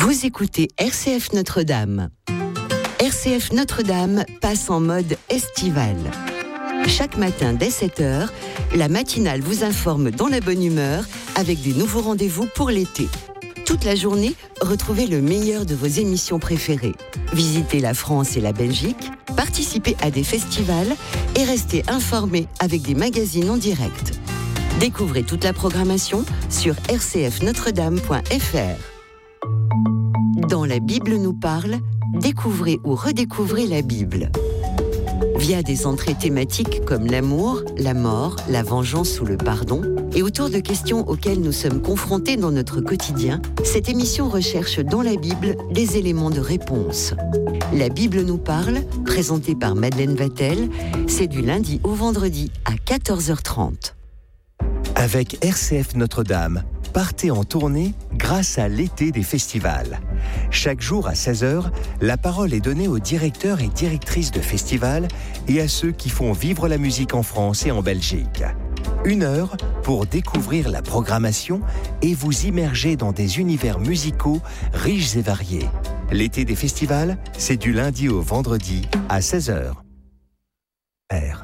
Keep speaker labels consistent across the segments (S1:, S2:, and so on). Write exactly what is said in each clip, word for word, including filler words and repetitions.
S1: Vous écoutez R C F Notre-Dame. R C F Notre-Dame passe en mode estival. Chaque matin dès sept heures, la matinale vous informe dans la bonne humeur avec des nouveaux rendez-vous pour l'été. Toute la journée, retrouvez le meilleur de vos émissions préférées. Visitez la France et la Belgique, participez à des festivals et restez informés avec des magazines en direct. Découvrez toute la programmation sur r c f notre dame point f r. Dans La Bible nous parle, découvrez ou redécouvrez la Bible. Via des entrées thématiques comme l'amour, la mort, la vengeance ou le pardon, et autour de questions auxquelles nous sommes confrontés dans notre quotidien, cette émission recherche dans la Bible des éléments de réponse. La Bible nous parle, présentée par Madeleine Vatel, c'est du lundi au vendredi à quatorze heures trente.
S2: Avec R C F Notre-Dame, partez en tournée grâce à l'été des festivals. Chaque jour à seize heures, la parole est donnée aux directeurs et directrices de festivals et à ceux qui font vivre la musique en France et en Belgique. Une heure pour découvrir la programmation et vous immerger dans des univers musicaux riches et variés. L'été des festivals, c'est du lundi au vendredi à seize heures. R.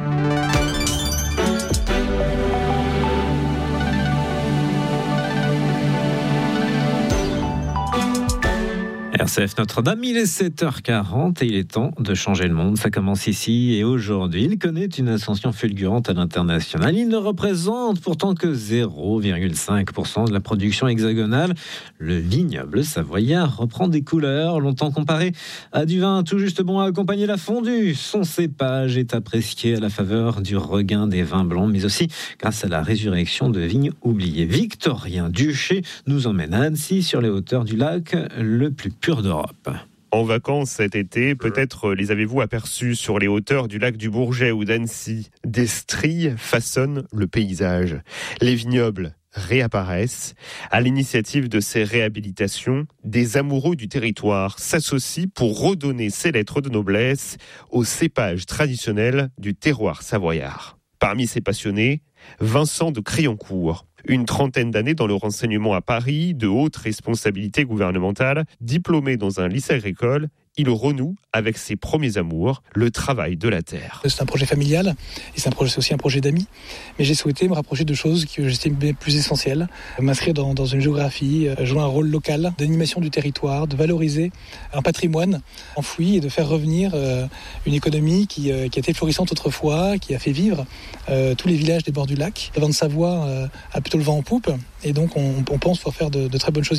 S3: R C F Notre-Dame, il est sept heures quarante et il est temps de changer le monde. Ça commence ici et aujourd'hui. Il connaît une ascension fulgurante à l'international. Il ne représente pourtant que zéro virgule cinq pour cent de la production hexagonale. Le vignoble savoyard reprend des couleurs. Longtemps comparé à du vin tout juste bon à accompagner la fondue, son cépage est apprécié à la faveur du regain des vins blancs, mais aussi grâce à la résurrection de vignes oubliées. Victorien Duché nous emmène à Annecy, sur les hauteurs du lac le plus pur d'Europe.
S4: En vacances cet été, peut-être les avez-vous aperçus sur les hauteurs du lac du Bourget ou d'Annecy. Des stries façonnent le paysage. Les vignobles réapparaissent. À l'initiative de ces réhabilitations, des amoureux du territoire s'associent pour redonner ces lettres de noblesse aux cépages traditionnels du terroir savoyard. Parmi ces passionnés, Vincent de Crayoncourt. Une trentaine d'années dans le renseignement à Paris, de hautes responsabilités gouvernementales, diplômé dans un lycée agricole, il renoue avec ses premiers amours, le travail de la terre.
S5: C'est un projet familial et c'est, un projet, c'est aussi un projet d'amis. Mais j'ai souhaité me rapprocher de choses que j'estime plus essentielles. M'inscrire dans, dans une géographie, jouer un rôle local d'animation du territoire, de valoriser un patrimoine enfoui et de faire revenir euh, une économie qui, euh, qui a été florissante autrefois, qui a fait vivre euh, tous les villages des bords du lac. Le vin de Savoie euh, a plutôt le vent en poupe et donc on, on pense pouvoir faire de, de très bonnes choses.